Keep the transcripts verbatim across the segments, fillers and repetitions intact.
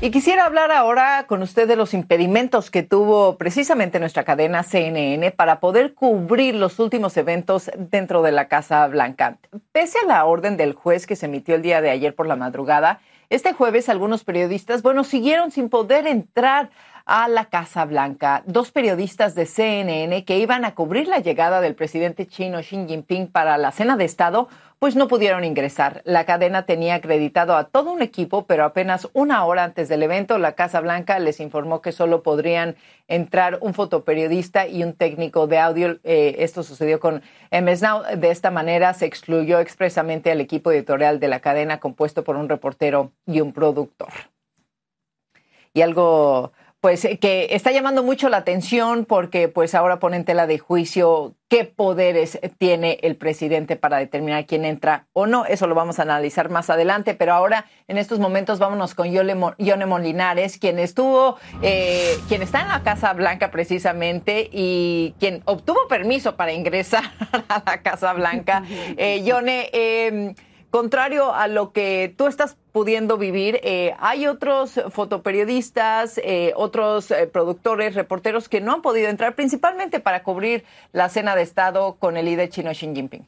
Y quisiera hablar ahora con usted de los impedimentos que tuvo precisamente nuestra cadena C N N para poder cubrir los últimos eventos dentro de la Casa Blanca. Pese a la orden del juez que se emitió el día de ayer por la madrugada, este jueves algunos periodistas, bueno, siguieron sin poder entrar a la Casa Blanca. Dos periodistas de C N N que iban a cubrir la llegada del presidente chino Xi Jinping para la cena de Estado, pues no pudieron ingresar. La cadena tenía acreditado a todo un equipo, pero apenas una hora antes del evento, la Casa Blanca les informó que solo podrían entrar un fotoperiodista y un técnico de audio. Eh, esto sucedió con M S Now. De esta manera se excluyó expresamente al equipo editorial de la cadena, compuesto por un reportero y un productor. Y algo pues que está llamando mucho la atención porque pues ahora pone en tela de juicio qué poderes tiene el presidente para determinar quién entra o no. Eso lo vamos a analizar más adelante, pero ahora en estos momentos vámonos con Yone Molinares, quien estuvo, eh, quien está en la Casa Blanca precisamente y quien obtuvo permiso para ingresar a la Casa Blanca. Eh, Yone, eh, contrario a lo que tú estás pudiendo vivir, eh, hay otros fotoperiodistas, eh, otros eh, productores, reporteros que no han podido entrar, principalmente para cubrir la cena de Estado con el líder chino Xi Jinping.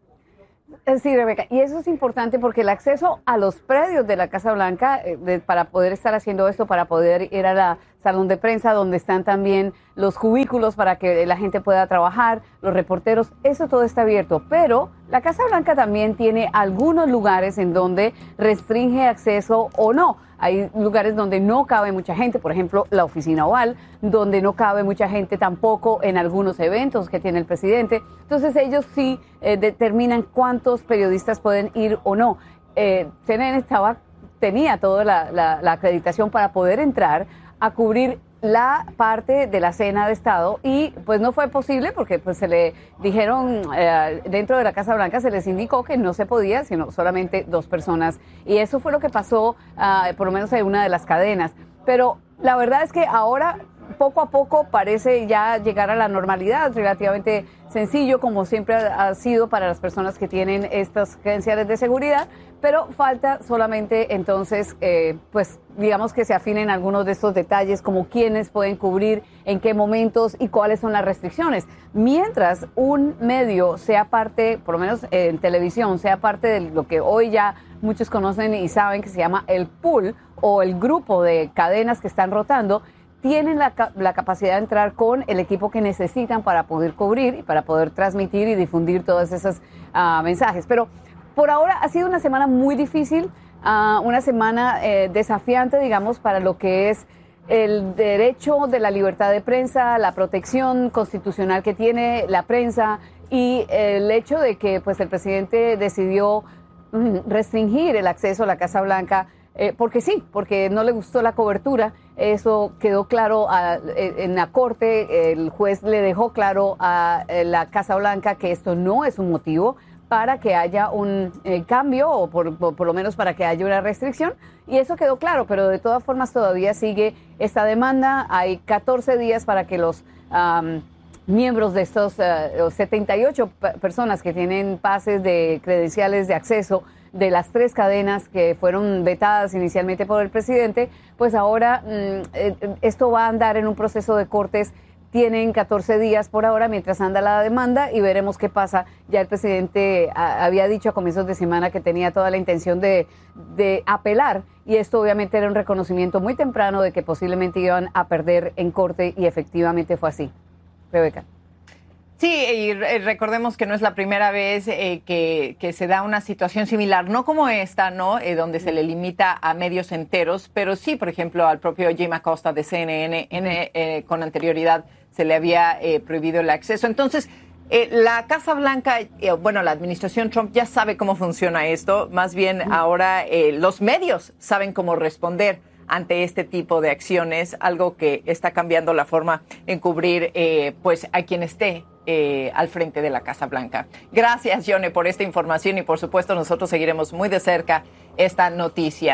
Sí, Rebeca, y eso es importante porque el acceso a los predios de la Casa Blanca, eh, de, para poder estar haciendo esto, para poder ir a la salón de prensa donde están también los cubículos para que la gente pueda trabajar, los reporteros, eso todo está abierto, pero la Casa Blanca también tiene algunos lugares en donde restringe acceso o no. Hay lugares donde no cabe mucha gente, por ejemplo, la oficina oval, donde no cabe mucha gente tampoco en algunos eventos que tiene el presidente. Entonces ellos sí eh, determinan cuántos periodistas pueden ir o no. Eh, C N N estaba, tenía toda la, la, la acreditación para poder entrar a cubrir la parte de la cena de Estado y pues no fue posible porque pues se le dijeron eh, dentro de la Casa Blanca se les indicó que no se podía, sino solamente dos personas y eso fue lo que pasó uh, por lo menos en una de las cadenas, pero la verdad es que ahora poco a poco parece ya llegar a la normalidad, relativamente sencillo como siempre ha, ha sido para las personas que tienen estas credenciales de seguridad, pero falta solamente entonces, eh, pues digamos que se afinen algunos de estos detalles como quiénes pueden cubrir, en qué momentos y cuáles son las restricciones. Mientras un medio sea parte, por lo menos en televisión, sea parte de lo que hoy ya muchos conocen y saben que se llama el pool o el grupo de cadenas que están rotando, tienen la, la capacidad de entrar con el equipo que necesitan para poder cubrir y para poder transmitir y difundir todos esos uh, mensajes. Pero por ahora ha sido una semana muy difícil, uh, una semana eh, desafiante, digamos, para lo que es el derecho de la libertad de prensa, la protección constitucional que tiene la prensa y el hecho de que pues, el presidente decidió mm, restringir el acceso a la Casa Blanca. Eh, porque sí, porque no le gustó la cobertura, eso quedó claro a, en la corte, el juez le dejó claro a, a la Casa Blanca que esto no es un motivo para que haya un eh, cambio o por, por, por lo menos para que haya una restricción y eso quedó claro, pero de todas formas todavía sigue esta demanda, hay catorce días para que los um, miembros de estos uh, setenta y ocho personas que tienen pases de credenciales de acceso de las tres cadenas que fueron vetadas inicialmente por el presidente, pues ahora mmm, eh, esto va a andar en un proceso de cortes. Tienen catorce días por ahora mientras anda la demanda y veremos qué pasa. Ya el presidente a, había dicho a comienzos de semana que tenía toda la intención de, de apelar y esto obviamente era un reconocimiento muy temprano de que posiblemente iban a perder en corte y efectivamente fue así. Rebeca. Sí, y recordemos que no es la primera vez eh, que, que se da una situación similar, no como esta, ¿no? Eh, donde se le limita a medios enteros, pero sí, por ejemplo, al propio Jim Acosta de C N N, N, eh, con anterioridad se le había eh, prohibido el acceso. Entonces, eh, la Casa Blanca, eh, bueno, la administración Trump ya sabe cómo funciona esto, más bien ahora eh, los medios saben cómo responder ante este tipo de acciones, algo que está cambiando la forma en cubrir eh, pues a quien esté eh, al frente de la Casa Blanca. Gracias, Yone, por esta información y por supuesto nosotros seguiremos muy de cerca esta noticia.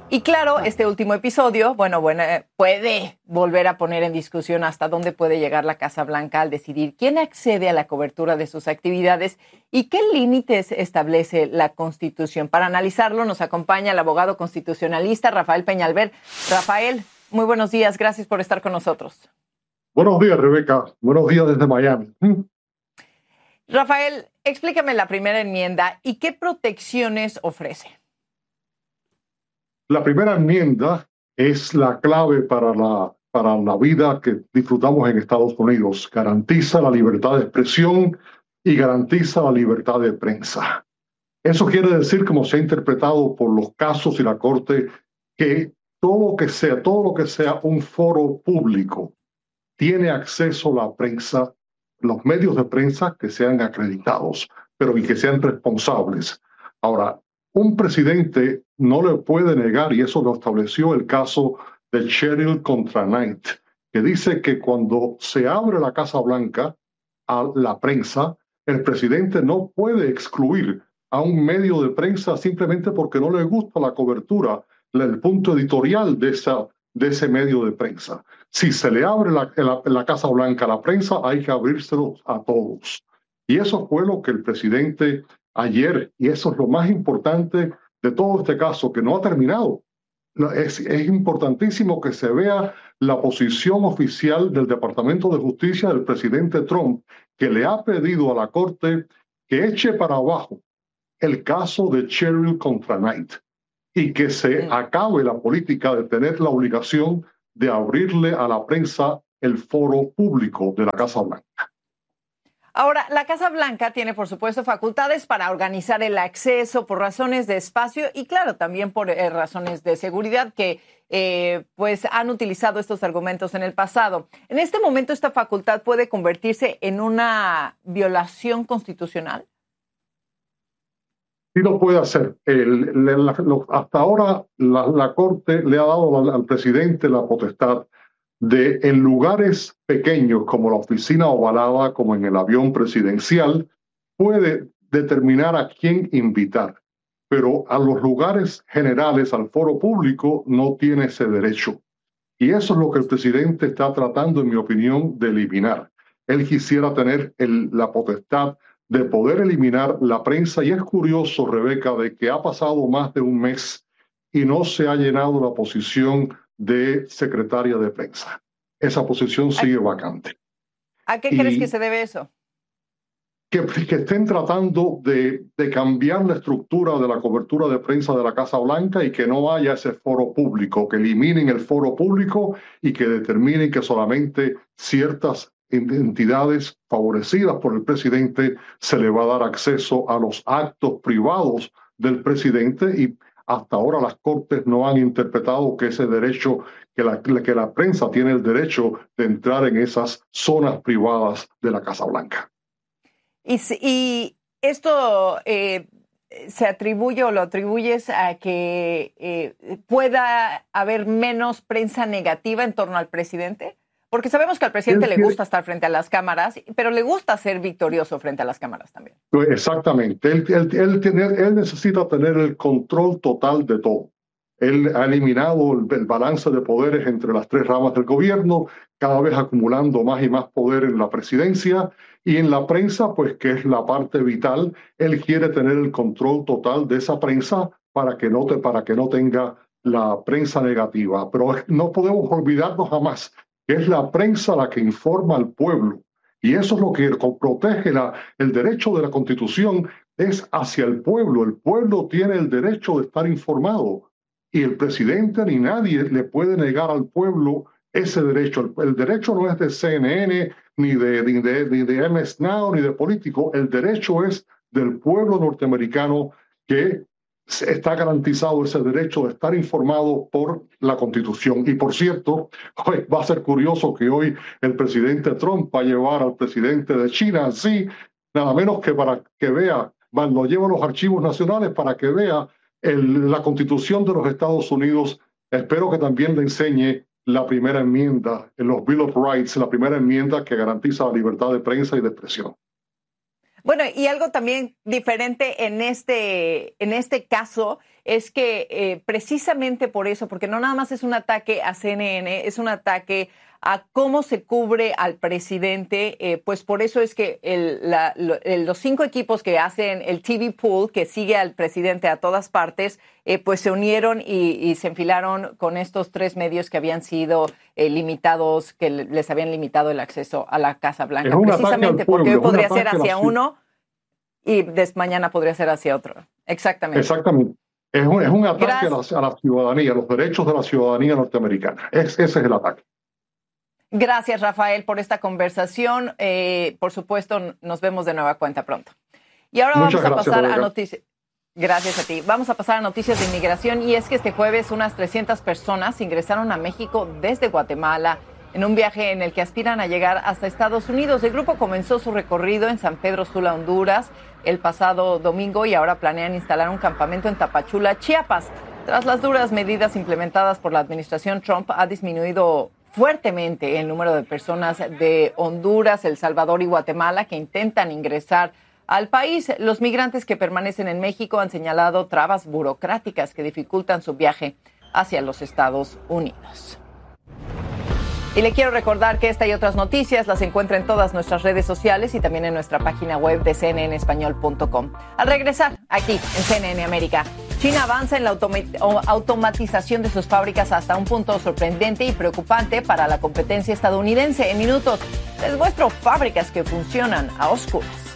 Y claro, este último episodio, bueno, bueno, eh, puede volver a poner en discusión hasta dónde puede llegar la Casa Blanca al decidir quién accede a la cobertura de sus actividades y qué límites establece la Constitución. Para analizarlo nos acompaña el abogado constitucionalista Rafael Peñalver. Rafael, muy buenos días, gracias por estar con nosotros. Buenos días, Rebeca. Buenos días desde Miami. Rafael, explícame la primera enmienda y qué protecciones ofrece. La primera enmienda es la clave para la, para la vida que disfrutamos en Estados Unidos. Garantiza la libertad de expresión y garantiza la libertad de prensa. Eso quiere decir, como se ha interpretado por los casos y la Corte, que todo lo que sea, todo lo que sea un foro público tiene acceso a la prensa, los medios de prensa que sean acreditados, pero y que sean responsables. Ahora, un presidente no le puede negar, y eso lo estableció el caso de Cheryl contra Knight, que dice que cuando se abre la Casa Blanca a la prensa, el presidente no puede excluir a un medio de prensa simplemente porque no le gusta la cobertura, el punto editorial de, esa, de ese medio de prensa. Si se le abre la, la, la Casa Blanca a la prensa, hay que abrírselo a todos. Y eso fue lo que el presidente ayer, y eso es lo más importante de todo este caso, que no ha terminado. Es, es importantísimo que se vea la posición oficial del Departamento de Justicia del presidente Trump, que le ha pedido a la Corte que eche para abajo el caso de Cheryl contra Knight y que se acabe la política de tener la obligación de abrirle a la prensa el foro público de la Casa Blanca. Ahora, la Casa Blanca tiene, por supuesto, facultades para organizar el acceso por razones de espacio y, claro, también por eh, razones de seguridad que eh, pues han utilizado estos argumentos en el pasado. En este momento, ¿esta facultad puede convertirse en una violación constitucional? Sí lo puede hacer. El, la, lo, hasta ahora la, la Corte le ha dado al, al presidente la potestad de, en lugares pequeños como la oficina ovalada, como en el avión presidencial, puede determinar a quién invitar. Pero a los lugares generales, al foro público, no tiene ese derecho. Y eso es lo que el presidente está tratando, en mi opinión, de eliminar. Él quisiera tener el, la potestad de poder eliminar la prensa. Y es curioso, Rebeca, de que ha pasado más de un mes y no se ha llenado la posición de secretaria de prensa. Esa posición sigue ¿A, vacante. ¿A qué y crees que se debe eso? Que, que estén tratando de, de cambiar la estructura de la cobertura de prensa de la Casa Blanca y que no haya ese foro público, que eliminen el foro público y que determinen que solamente ciertas entidades favorecidas por el presidente se le va a dar acceso a los actos privados del presidente, y hasta ahora las Cortes no han interpretado que ese derecho, que la, que la prensa tiene el derecho de entrar en esas zonas privadas de la Casa Blanca. Y, y esto eh, se atribuye o lo atribuyes a que eh, pueda haber menos prensa negativa en torno al presidente. Porque sabemos que al presidente él le gusta estar frente a las cámaras, pero le gusta ser victorioso frente a las cámaras también. Exactamente. Él, él, él, tener, él necesita tener el control total de todo. Él ha eliminado el, el balance de poderes entre las tres ramas del gobierno, cada vez acumulando más y más poder en la presidencia y en la prensa, pues que es la parte vital. Él quiere tener el control total de esa prensa para que no, te, para que no tenga la prensa negativa. Pero no podemos olvidarnos jamás que es la prensa la que informa al pueblo. Y eso es lo que protege la, el derecho de la Constitución, es hacia el pueblo. El pueblo tiene el derecho de estar informado. Y el presidente ni nadie le puede negar al pueblo ese derecho. El, el derecho no es de C N N, ni de, ni, de, ni de M S Now, ni de político. El derecho es del pueblo norteamericano, que está garantizado ese derecho de estar informado por la Constitución. Y por cierto, hoy va a ser curioso que hoy el presidente Trump va a llevar al presidente de China así, nada menos que para que vea, lo lleva a los archivos nacionales para que vea el, la Constitución de los Estados Unidos. Espero que también le enseñe la primera enmienda, en los Bill of Rights, la primera enmienda que garantiza la libertad de prensa y de expresión. Bueno, y algo también diferente en este, en este caso es que eh, precisamente por eso, porque no nada más es un ataque a C N N, es un ataque a cómo se cubre al presidente, eh, pues por eso es que el, la, lo, el, los cinco equipos que hacen el T V pool, que sigue al presidente a todas partes, eh, pues se unieron y, y se enfilaron con estos tres medios que habían sido eh, limitados, que les habían limitado el acceso a la Casa Blanca, precisamente porque hoy podría ser hacia uno y des, mañana podría ser hacia otro. Exactamente. Exactamente. Es un, es un ataque a la, a la ciudadanía, a los derechos de la ciudadanía norteamericana. Es, ese es el ataque. Gracias, Rafael, por esta conversación. Eh, por supuesto, nos vemos de nueva cuenta pronto. Y ahora Muchas vamos a gracias, pasar Rebeca. a noticias. Gracias a ti. Vamos a pasar a noticias de inmigración y es que este jueves unas trescientas personas ingresaron a México desde Guatemala en un viaje en el que aspiran a llegar hasta Estados Unidos. El grupo comenzó su recorrido en San Pedro Sula, Honduras, el pasado domingo y ahora planean instalar un campamento en Tapachula, Chiapas. Tras las duras medidas implementadas por la administración Trump, ha disminuido fuertemente el número de personas de Honduras, El Salvador y Guatemala que intentan ingresar al país. Los migrantes que permanecen en México han señalado trabas burocráticas que dificultan su viaje hacia los Estados Unidos. Y le quiero recordar que esta y otras noticias las encuentra en todas nuestras redes sociales y también en nuestra página web de c n n español punto com. Al regresar aquí en C N N América, China avanza en la automa- automatización de sus fábricas hasta un punto sorprendente y preocupante para la competencia estadounidense. En minutos les muestro fábricas que funcionan a oscuras.